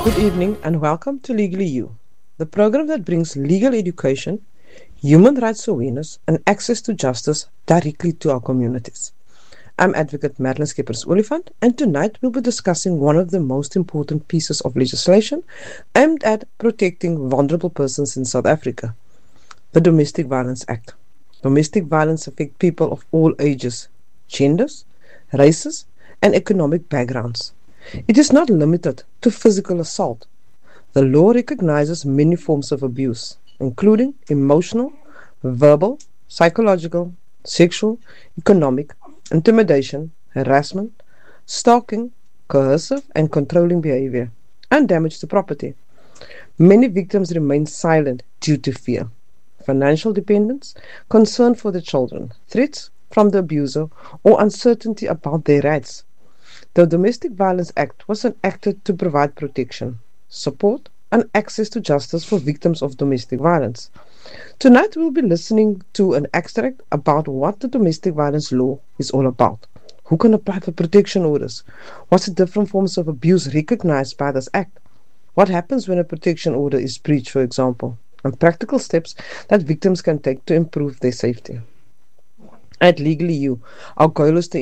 Good evening and welcome to Legally You, the program that brings legal education, human rights awareness, and access to justice directly to our communities. I'm Advocate Madeline Schippers-Oliphant, and tonight we'll be discussing one of the most important pieces of legislation aimed at protecting vulnerable persons in South Africa, the Domestic Violence Act. Domestic violence affects people of all ages, genders, races, and economic backgrounds. It is not limited to physical assault. The law recognizes many forms of abuse, including emotional, verbal, psychological, sexual, economic, intimidation, harassment, stalking, coercive and controlling behavior, and damage to property. Many victims remain silent due to fear, financial dependence, concern for their children, threats from the abuser, or uncertainty about their rights. The Domestic Violence Act was enacted to provide protection, support, and access to justice for victims of domestic violence. Tonight we'll be listening to an extract about what the domestic violence law is all about. Who can apply for protection orders? What's the different forms of abuse recognized by this act? What happens when a protection order is breached, for example? And practical steps that victims can take to improve their safety. At Legally You, our goal is to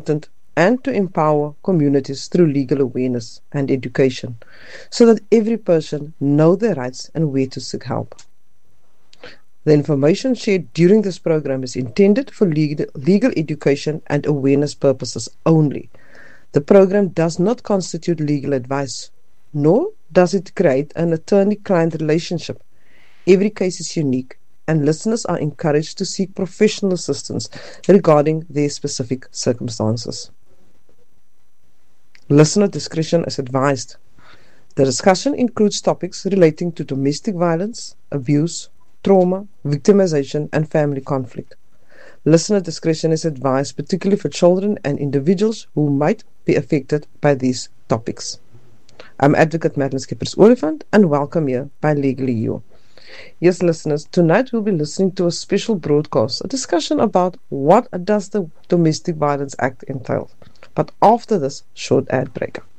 empower communities through legal awareness and education, so that every person knows their rights and where to seek help. The information shared during this program is intended for legal education and awareness purposes only. The program does not constitute legal advice, nor does it create an attorney-client relationship. Every case is unique, and listeners are encouraged to seek professional assistance regarding their specific circumstances. Listener discretion is advised. The discussion includes topics relating to domestic violence, abuse, trauma, victimization, and family conflict. Listener discretion is advised, particularly for children and individuals who might be affected by these topics. I'm Advocate Madeline Schippers-Oliphant, and welcome here by Legally You. Yes, listeners, tonight we'll be listening to a special broadcast, a discussion about what does the Domestic Violence Act entail. But after this short ad break.